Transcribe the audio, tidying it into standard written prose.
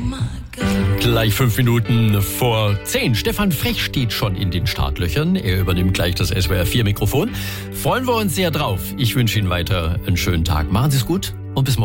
Gleich 5 Minuten vor 10. Stefan Frech steht schon in den Startlöchern. Er übernimmt gleich das SWR4-Mikrofon. Freuen wir uns sehr drauf. Ich wünsche Ihnen weiter einen schönen Tag. Machen Sie es gut und bis morgen.